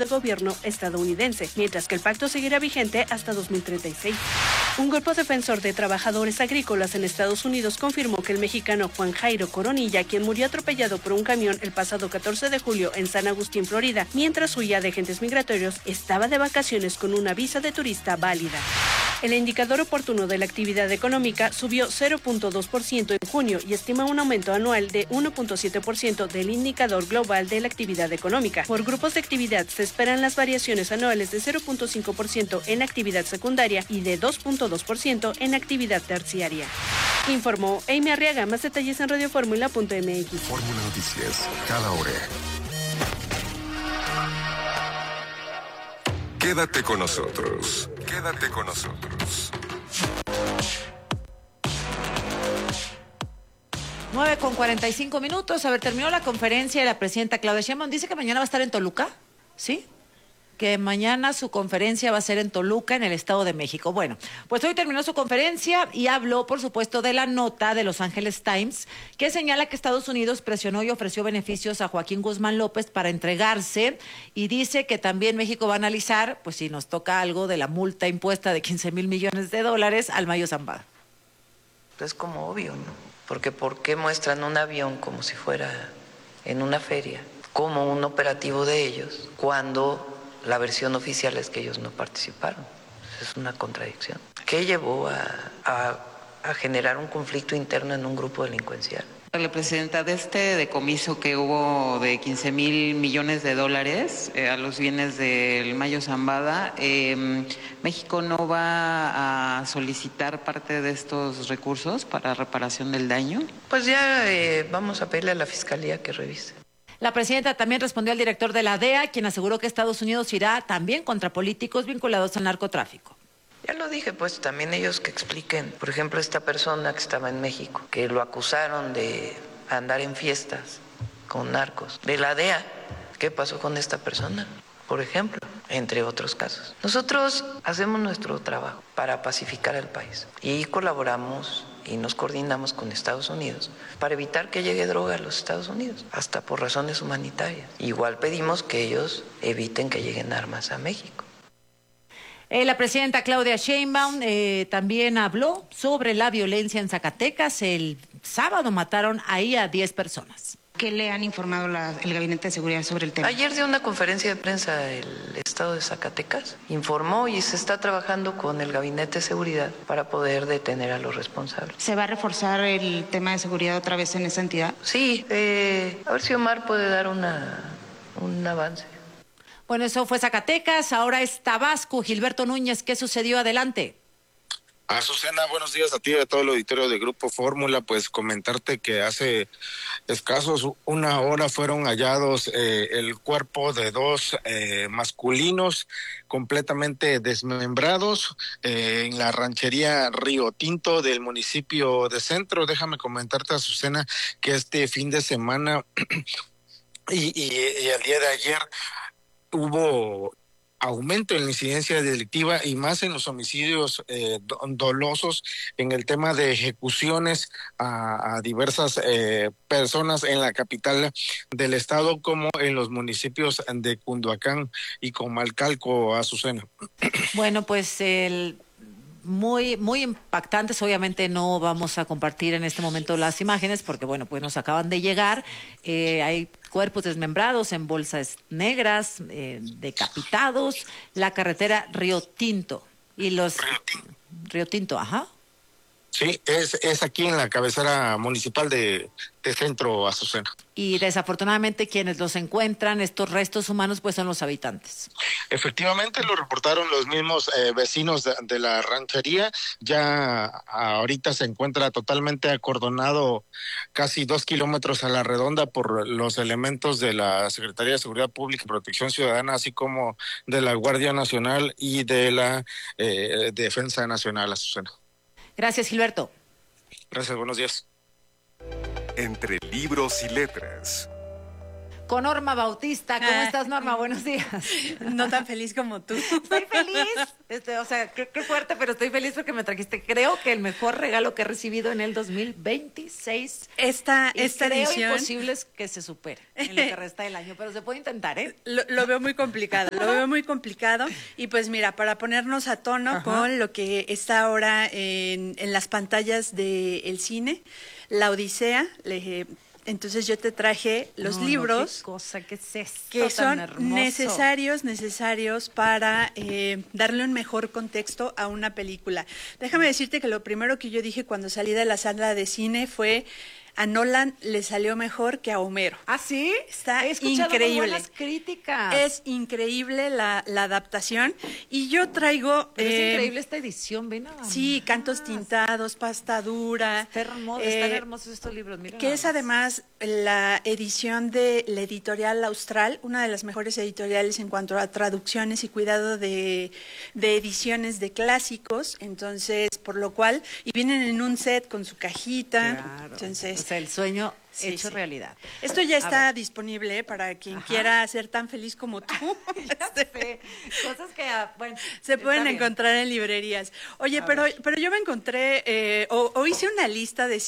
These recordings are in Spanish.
del gobierno estadounidense, mientras que el pacto seguirá vigente hasta 2036. Un grupo defensor de trabajadores agrícolas en Estados Unidos confirmó que el mexicano Juan Jairo Coronilla, quien murió atropellado por un camión el pasado 14 de julio en San Agustín, Florida, mientras huía de agentes migratorios, estaba de vacaciones con una visa de turista válida. El indicador oportuno de la actividad económica subió 0.2% en junio y estima un aumento anual de 1.7% del indicador global de la actividad económica. Por grupos de actividad se esperan las variaciones anuales de 0.5% en actividad secundaria y de 2.2% en actividad terciaria. Informó Amy Arriaga. Más detalles en radioformula.mx. Fórmula Noticias, cada hora. Quédate con nosotros. Quédate con nosotros. 9:45. A ver, terminó la conferencia de la presidenta Claudia Sheinbaum. Dice que mañana va a estar en Toluca, ¿sí? Que mañana su conferencia va a ser en Toluca, en el Estado de México. Bueno, pues hoy terminó su conferencia y habló, por supuesto, de la nota de Los Angeles Times, que señala que Estados Unidos presionó y ofreció beneficios a Joaquín Guzmán López para entregarse, y dice que también México va a analizar, pues si nos toca algo de la multa impuesta de $15,000 millones al Mayo Zambada. Es como obvio, ¿no? Porque ¿por qué muestran un avión como si fuera en una feria, como un operativo de ellos, cuando la versión oficial es que ellos no participaron? Es una contradicción. ¿Qué llevó a generar un conflicto interno en un grupo delincuencial? La presidenta, de este decomiso que hubo de $15,000 millones a los bienes del Mayo Zambada, ¿México no va a solicitar parte de estos recursos para reparación del daño? Pues ya vamos a pedirle a la Fiscalía que revise. La presidenta también respondió al director de la DEA, quien aseguró que Estados Unidos irá también contra políticos vinculados al narcotráfico. Ya lo dije, pues también ellos que expliquen. Por ejemplo, esta persona que estaba en México, que lo acusaron de andar en fiestas con narcos, de la DEA, ¿qué pasó con esta persona? Por ejemplo, entre otros casos. Nosotros hacemos nuestro trabajo para pacificar el país y colaboramos y nos coordinamos con Estados Unidos para evitar que llegue droga a los Estados Unidos, hasta por razones humanitarias. Igual pedimos que ellos eviten que lleguen armas a México. La presidenta Claudia Sheinbaum también habló sobre la violencia en Zacatecas. El sábado mataron ahí a 10 personas. ¿Qué le han informado el Gabinete de Seguridad sobre el tema? Ayer dio una conferencia de prensa el Estado de Zacatecas. Informó y se está trabajando con el Gabinete de Seguridad para poder detener a los responsables. ¿Se va a reforzar el tema de seguridad otra vez en esa entidad? Sí, a ver si Omar puede dar un avance. Bueno, eso fue Zacatecas, ahora es Tabasco. Gilberto Núñez, ¿qué sucedió? Adelante. Azucena, buenos días a ti y a todo el auditorio de Grupo Fórmula. Pues comentarte que hace escasos una hora fueron hallados el cuerpo de dos masculinos completamente desmembrados en la ranchería Río Tinto del municipio de Centro. Déjame comentarte, Azucena, que este fin de semana y el día de ayer hubo aumento en la incidencia delictiva y más en los homicidios dolosos, en el tema de ejecuciones a diversas personas en la capital del estado, como en los municipios de Cunduacán y Comalcalco, Azucena. Bueno, pues muy impactantes. Obviamente no vamos a compartir en este momento las imágenes porque, bueno, pues nos acaban de llegar. Hay cuerpos desmembrados en bolsas negras, decapitados, la carretera Río Tinto. Río Tinto, ajá. Sí, es aquí en la cabecera municipal de Centro, Azucena. Y desafortunadamente quienes los encuentran, estos restos humanos, pues son los habitantes. Efectivamente, lo reportaron los mismos vecinos de la ranchería. Ya ahorita se encuentra totalmente acordonado casi 2 kilómetros a la redonda por los elementos de la Secretaría de Seguridad Pública y Protección Ciudadana, así como de la Guardia Nacional y de la Defensa Nacional, Azucena. Gracias, Gilberto. Gracias, buenos días. Entre libros y letras. con Norma Bautista. ¿Cómo estás, Norma? Buenos días. No tan feliz como tú. Estoy feliz. O sea, qué fuerte, pero estoy feliz porque me trajiste, creo que el mejor regalo que he recibido en el 2026. Esta creo edición imposible es que se supere en lo que resta del año, pero se puede intentar, ¿eh? lo veo muy complicado, y pues mira, para ponernos a tono con lo que está ahora en las pantallas del cine, La Odisea, entonces yo te traje los libros qué cosa, ¿qué es esto que tan son hermoso? necesarios para darle un mejor contexto a una película. Déjame decirte que lo primero que yo dije cuando salí de la sala de cine fue: a Nolan le salió mejor que a Homero. ¿Ah, sí? Está He escuchado muy increíble. buenas críticas. Es increíble la adaptación. Y yo traigo... Pero es increíble esta edición, ven nada Sí, más. cantos tintados, pasta dura. Están hermosos estos libros, mira. Que es además la edición de la editorial Austral, una de las mejores editoriales en cuanto a traducciones y cuidado de ediciones de clásicos. Entonces, por lo cual, y vienen en un set con su cajita. Claro. Entonces, O sea, el sueño Sí, hecho sí. realidad. Esto ya A está ver. disponible para quien quiera ser tan feliz como tú. Ya sé, cosas que, bueno, Se está pueden bien. encontrar en librerías. Oye, pero yo me encontré, o hice una lista de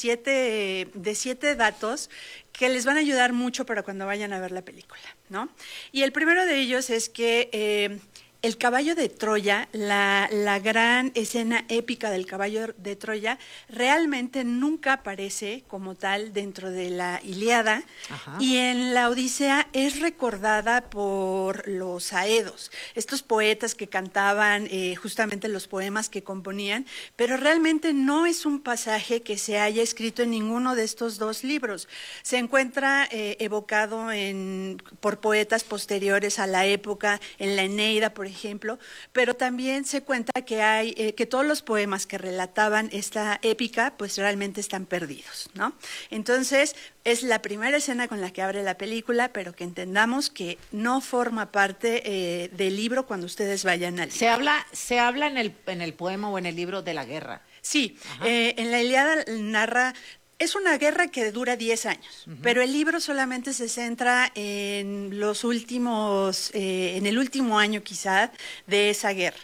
siete datos que les van a ayudar mucho para cuando vayan a ver la película, ¿no? Y el primero de ellos es que el caballo de Troya, la gran escena épica del caballo de Troya, realmente nunca aparece como tal dentro de la Ilíada. Ajá. Y en la Odisea es recordada por los aedos, estos poetas que cantaban justamente los poemas que componían, pero realmente no es un pasaje que se haya escrito en ninguno de estos dos libros. Se encuentra evocado por poetas posteriores a la época, en la Eneida, por ejemplo, pero también se cuenta que hay que todos los poemas que relataban esta épica pues realmente están perdidos, ¿no? Entonces es la primera escena con la que abre la película, pero que entendamos que no forma parte del libro cuando ustedes vayan al libro. Se habla en el poema o en el libro de la guerra. Sí, en la Ilíada narra. Es una guerra que dura 10 años, pero el libro solamente se centra en los últimos, en el último año quizá de esa guerra.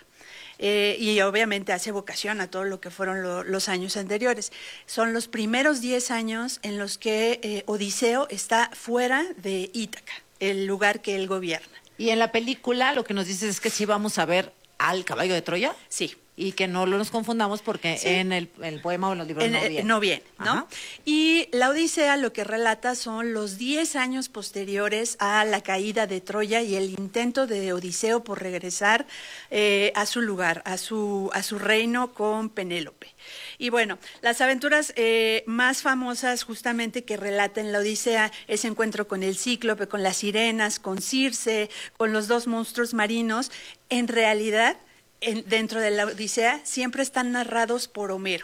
Y obviamente hace vocación a todo lo que fueron los años anteriores. Son los primeros 10 años en los que Odiseo está fuera de Ítaca, el lugar que él gobierna. Y en la película lo que nos dices es que sí vamos a ver al caballo de Troya. Sí. Y que no nos confundamos porque Sí. en el poema o en los libros No viene, ¿no? Ajá. Y la Odisea lo que relata son los 10 años posteriores a la caída de Troya y el intento de Odiseo por regresar a su lugar, a su reino con Penélope. Y bueno, las aventuras más famosas justamente que relata en la Odisea, ese encuentro con el Cíclope, con las sirenas, con Circe, con los dos monstruos marinos, en realidad dentro de la Odisea siempre están narrados por Homero.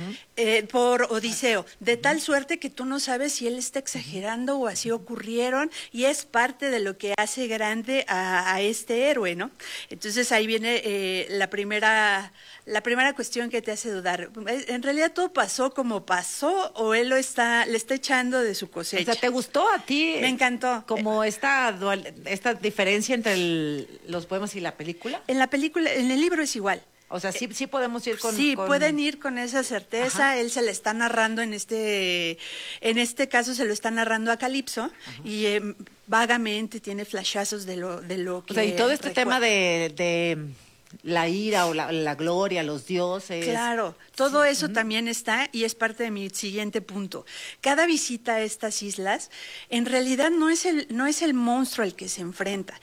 Por Odiseo, de tal suerte que tú no sabes si él está exagerando o así ocurrieron, y es parte de lo que hace grande a este héroe, ¿no? Entonces ahí viene la primera cuestión que te hace dudar. ¿En realidad todo pasó como pasó o él le está echando de su cosecha? O sea, ¿te gustó a ti? Me encantó. Como esta diferencia entre los poemas y la película. En la película, en el libro es igual. O sea, sí podemos ir con... Sí, pueden ir con esa certeza. Ajá. Él se le está narrando en este caso se lo está narrando a Calipso. Ajá. Y vagamente tiene flashazos de lo que... O sea, y todo este recuerda. tema de la ira o la gloria, los dioses. Claro, todo eso también está y es parte de mi siguiente punto. Cada visita a estas islas, en realidad no es el monstruo al que se enfrenta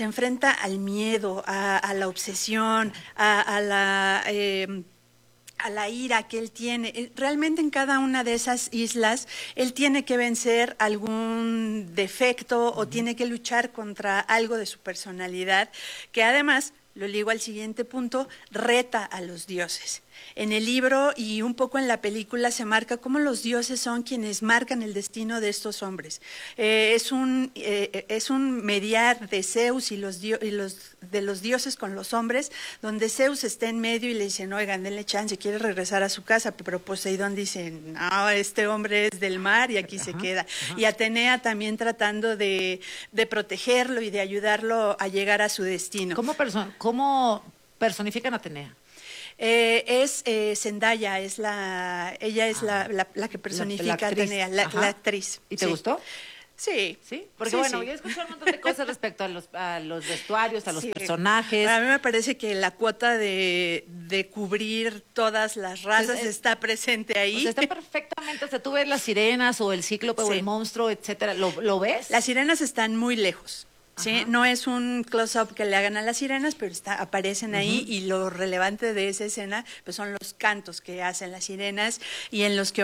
al miedo, a la obsesión, a la ira que él tiene. Realmente en cada una de esas islas, él tiene que vencer algún defecto o tiene que luchar contra algo de su personalidad, que además lo ligo al siguiente punto, reta a los dioses. En el libro y un poco en la película se marca cómo los dioses son quienes marcan el destino de estos hombres. Es un mediar de Zeus y de los dioses con los hombres, donde Zeus está en medio y le dicen, oigan, denle chance, quiere regresar a su casa, pero Poseidón dice, no, este hombre es del mar y aquí se queda. Y Atenea también tratando de protegerlo y de ayudarlo a llegar a su destino. ¿Cómo personifican a Atenea? Es Zendaya, ella es la que personifica a Atenea, la actriz. ¿Y te gustó? Sí. ¿Sí? Porque sí, yo he escuchado un montón de cosas respecto a los vestuarios, a los personajes. A mí me parece que la cuota de cubrir todas las razas está presente ahí. O sea, está perfectamente, o sea, tú ves las sirenas o el cíclope o el monstruo, etcétera, ¿lo ves? Las sirenas están muy lejos. Sí, no es un close-up que le hagan a las sirenas, pero aparecen ahí y lo relevante de esa escena pues son los cantos que hacen las sirenas y en los que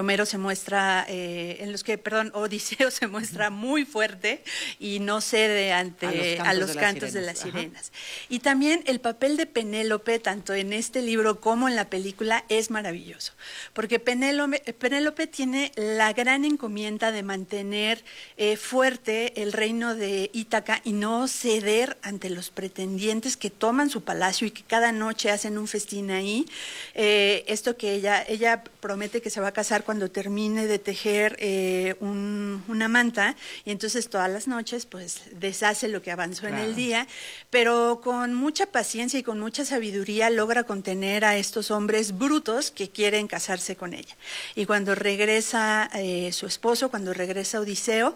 Odiseo se muestra muy fuerte y no cede ante a los cantos de las sirenas. Y también el papel de Penélope, tanto en este libro como en la película, es maravilloso, porque Penélope tiene la gran encomienda de mantener fuerte el reino de Ítaca y no ceder ante los pretendientes que toman su palacio y que cada noche hacen un festín ahí. Esto que ella promete que se va a casar cuando termine de tejer una manta y entonces todas las noches pues deshace lo que avanzó en el día, pero con mucha paciencia y con mucha sabiduría logra contener a estos hombres brutos que quieren casarse con ella. Y cuando regresa su esposo, cuando regresa Odiseo,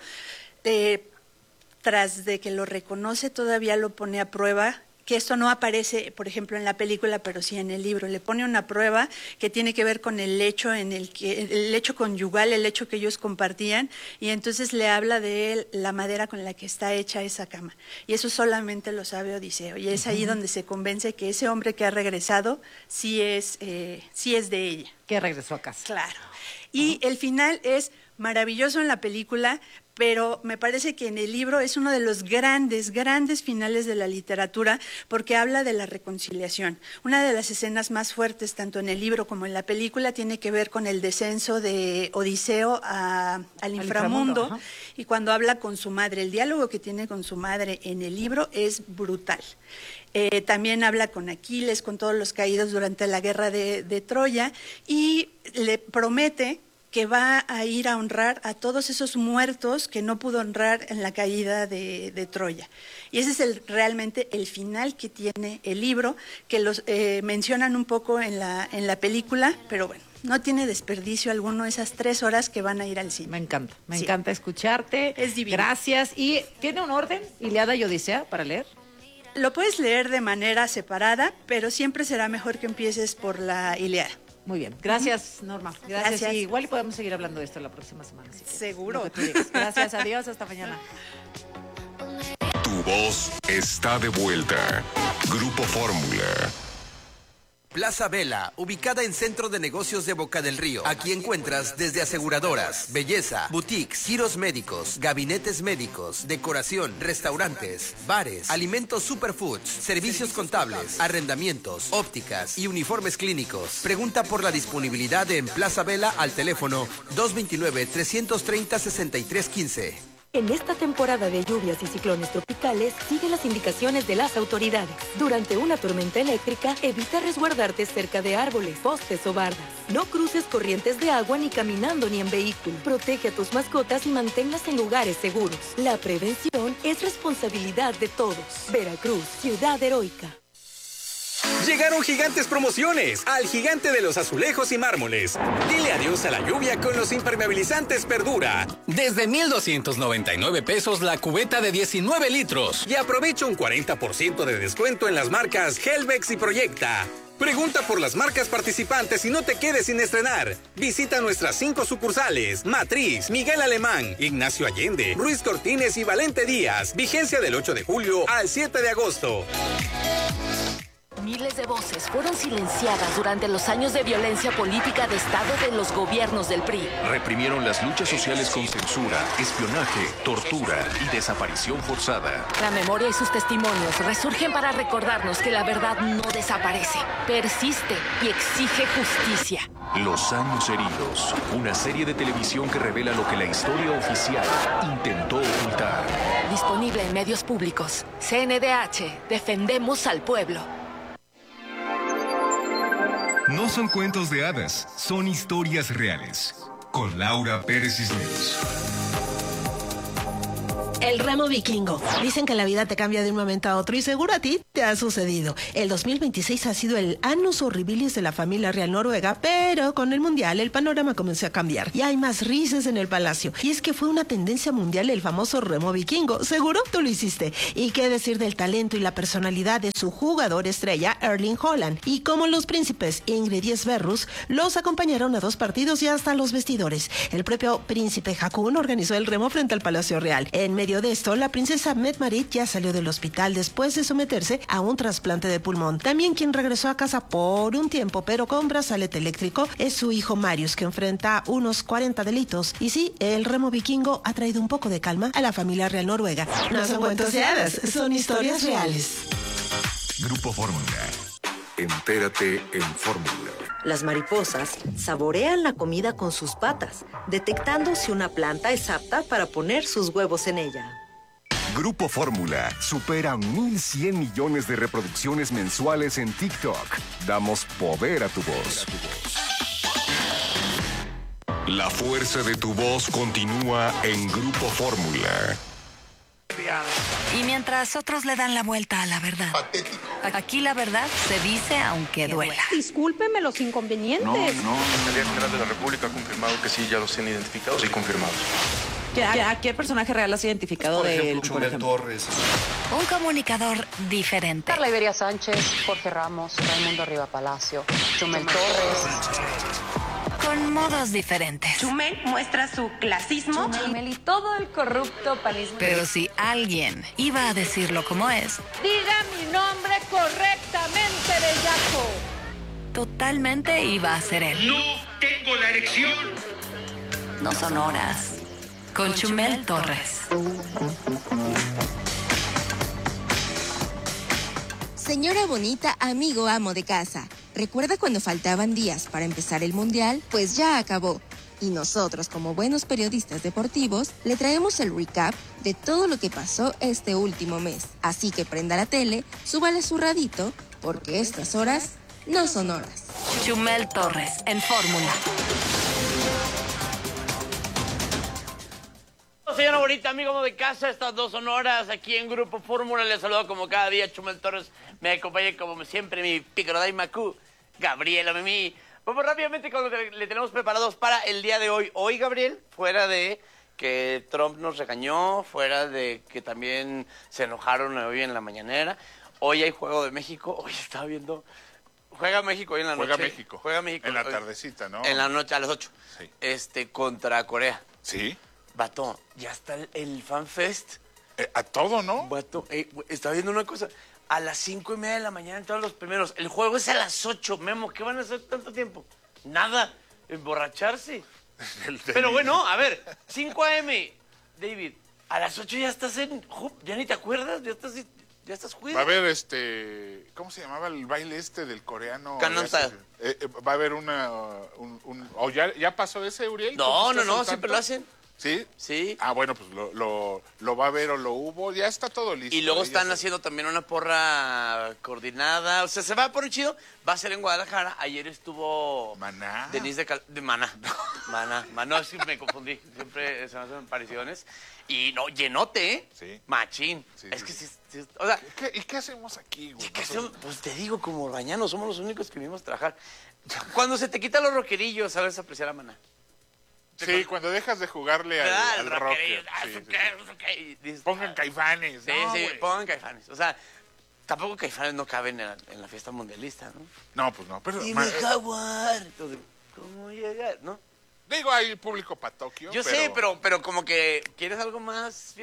tras de que lo reconoce, todavía lo pone a prueba, que esto no aparece, por ejemplo, en la película, pero sí en el libro. Le pone una prueba que tiene que ver con el lecho conyugal, el lecho que ellos compartían, y entonces le habla de la madera con la que está hecha esa cama. Y eso solamente lo sabe Odiseo, y es ahí donde se convence que ese hombre que ha regresado sí es de ella. Que regresó a casa. Claro. Y el final es maravilloso en la película, pero me parece que en el libro es uno de los grandes finales de la literatura, porque habla de la reconciliación. Una de las escenas más fuertes, tanto en el libro como en la película, tiene que ver con el descenso de Odiseo al inframundo, y cuando habla con su madre. El diálogo que tiene con su madre en el libro es brutal. También habla con Aquiles, con todos los caídos durante la guerra de Troya, y le promete que va a ir a honrar a todos esos muertos que no pudo honrar en la caída de Troya. Y ese es realmente el final que tiene el libro, que los mencionan un poco en la película, pero bueno, no tiene desperdicio alguno esas 3 horas que van a ir al cine. Me encanta escucharte. Es divino. Gracias. ¿Y tiene un orden, Ilíada y Odisea, para leer? Lo puedes leer de manera separada, pero siempre será mejor que empieces por la Ilíada. Muy bien. Gracias, Norma. Gracias. Y igual podemos seguir hablando de esto la próxima semana. Seguro. Gracias, adiós, hasta mañana. Tu voz está de vuelta. Grupo Fórmula. Plaza Vela, ubicada en Centro de Negocios de Boca del Río. Aquí encuentras desde aseguradoras, belleza, boutiques, giros médicos, gabinetes médicos, decoración, restaurantes, bares, alimentos superfoods, servicios contables, arrendamientos, ópticas y uniformes clínicos. Pregunta por la disponibilidad en Plaza Vela al teléfono 229-330-6315. En esta temporada de lluvias y ciclones tropicales, sigue las indicaciones de las autoridades. Durante una tormenta eléctrica, evita resguardarte cerca de árboles, postes o bardas. No cruces corrientes de agua ni caminando ni en vehículo. Protege a tus mascotas y manténlas en lugares seguros. La prevención es responsabilidad de todos. Veracruz, ciudad heroica. Llegaron gigantes promociones al gigante de los azulejos y mármoles. Dile adiós a la lluvia con los impermeabilizantes Perdura. Desde 1,299 pesos la cubeta de 19 litros. Y aprovecha un 40% de descuento en las marcas Helvex y Proyecta. Pregunta por las marcas participantes y no te quedes sin estrenar. Visita nuestras 5 sucursales: Matriz, Miguel Alemán, Ignacio Allende, Ruiz Cortines y Valente Díaz. Vigencia del 8 de julio al 7 de agosto. Miles de voces fueron silenciadas durante los años de violencia política de Estado de los gobiernos del PRI. Reprimieron las luchas sociales con censura, espionaje, tortura y desaparición forzada. La memoria y sus testimonios resurgen para recordarnos que la verdad no desaparece, persiste y exige justicia. Los años heridos, una serie de televisión que revela lo que la historia oficial intentó ocultar. Disponible en medios públicos. CNDH, defendemos al pueblo. No son cuentos de hadas, son historias reales. Con Laura Pérez Cisneros. El remo vikingo. Dicen que la vida te cambia de un momento a otro y seguro a ti te ha sucedido. El 2026 ha sido el annus horribilis de la familia real noruega, pero con el mundial el panorama comenzó a cambiar. Y hay más risas en el palacio. Y es que fue una tendencia mundial el famoso remo vikingo. Seguro tú lo hiciste. Y qué decir del talento y la personalidad de su jugador estrella, Erling Haaland. Y como los príncipes Ingrid y Sverrus los acompañaron a 2 partidos y hasta los vestidores. El propio príncipe Haakon organizó el remo frente al Palacio Real. En medio de esto, la princesa Mette-Marit ya salió del hospital después de someterse a un trasplante de pulmón. También quien regresó a casa por un tiempo, pero con brazalete eléctrico, es su hijo Marius, que enfrenta unos 40 delitos. Y sí, el remo vikingo ha traído un poco de calma a la familia real noruega. No son cuentos de hadas, son historias reales. Grupo Fórmula. Entérate en Fórmula. Las mariposas saborean la comida con sus patas, detectando si una planta es apta para poner sus huevos en ella. Grupo Fórmula supera 1.100 millones de reproducciones mensuales en TikTok. Damos poder a tu voz. La fuerza de tu voz continúa en Grupo Fórmula. Y mientras otros le dan la vuelta a la verdad. Patético. Aquí la verdad se dice aunque duela. Discúlpeme los inconvenientes. No. La Fiscalía General de la República ha confirmado que sí, ya los tienen identificados y confirmados. ¿A qué personaje real has identificado Por de ejemplo, él? Chumel Torres. Un comunicador diferente. Carla Iberia Sánchez, Jorge Ramos, Raimundo Riva Palacio, Chumel Torres. Con modos diferentes. Chumel muestra su clasismo. Chumel y todo el corrupto panismo. Pero si alguien iba a decirlo como es, Diga mi nombre correctamente, bellaco. totalmente iba a ser él. No tengo la erección. No son horas. Con Chumel Torres. Señora bonita, amigo amo de casa. ¿Recuerda cuando faltaban días para empezar el mundial? Pues ya acabó. Y nosotros, como buenos periodistas deportivos, le traemos el recap de todo lo que pasó este último mes. Así que prenda la tele, súbale su radito, porque estas horas no son horas. Chumel Torres, en Fórmula. Señora bonita, amigo de casa, estas 2 son horas aquí en Grupo Fórmula. Les saludo como cada día, Chumel Torres. Me acompaña como siempre mi Picorodai Macú, Gabriela Mimi. Vamos rápidamente con lo que le tenemos preparados para el día de hoy. Hoy, Gabriel, fuera de que Trump nos regañó, fuera de que también se enojaron hoy en la mañanera, hoy hay Juego de México. Hoy estaba viendo... Juega México hoy en la noche. Juega México. En la tardecita, ¿no? En la noche, a las 8. Sí. Contra Corea. Sí. Vato, ya está el FanFest. A todo, ¿no? Vato, estaba viendo una cosa. A las 5:30 de la mañana entraron los primeros. El juego es a las 8, Memo. ¿Qué van a hacer tanto tiempo? Nada. Emborracharse. Pero bueno, a ver. 5 a.m. David, a las 8 ya estás en... ¿Ya ni te acuerdas? Ya estás juido. Va a haber ¿cómo se llamaba el baile del coreano? Gangnam Style. Va a haber ¿o ya pasó ese, Uriel? No, siempre lo hacen. ¿Sí? Sí. Ah, bueno, pues lo va a ver o lo hubo, ya está todo listo. Y luego están haciendo también una porra coordinada, o sea, se va a poner chido, va a ser en Guadalajara. Ayer estuvo... Maná. Denise de Maná. Maná, sí me confundí, siempre se me hacen apariciones. Y no, llenote, ¿eh? Sí. Machín. Sí, es sí. que sí, o sea... ¿Y qué hacemos aquí, güey? Pues te digo, como bañanos, somos los únicos que vinimos a trabajar. Cuando se te quitan los rockerillos, sabes apreciar a Maná. Sí, cuando dejas de jugarle al rocker. Sí. Pongan Caifanes. Sí, pongan Caifanes. O sea, tampoco Caifanes no caben en la fiesta mundialista, ¿no? No, pues no. Pero, Dime, Jaguar. Entonces, ¿cómo llegar, no? Digo, hay público para Tokio. Yo sé, pero como que quieres algo más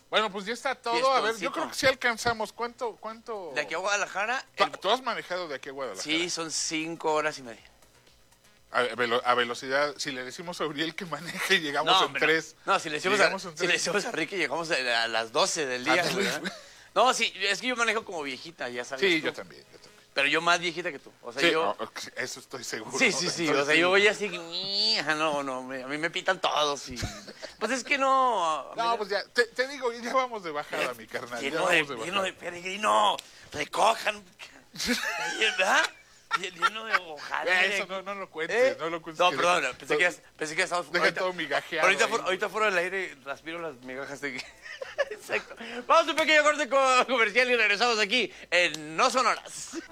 Bueno, pues ya está todo. A ver, yo creo que sí alcanzamos. ¿Cuánto? De aquí a Guadalajara. ¿Tú has manejado de aquí a Guadalajara? Sí, son 5 horas y media. A velocidad, si le decimos a Uriel que maneje, llegamos en 3. No, si le decimos a Ricky, llegamos a las 12 del día. No, sí, es que yo manejo como viejita, ya sabes. Sí, yo también. Pero yo más viejita que tú. O sea, sí, yo... eso estoy seguro. Sí. O sea, yo voy así, no, a mí me pitan todos y... Pues es que no... No, pues ya, te digo, ya vamos de bajada, mi carnal. Lleno de peregrino, recojan. ¿Verdad? Lleno de hojares. Eso no lo cuentes, no lo cuentes. No, perdón, pensé que estábamos... Deja todo migajeado. Ahorita fuera del aire transpiro las migajas de... Exacto. Vamos a un pequeño corte comercial y regresamos aquí en No Son Horas.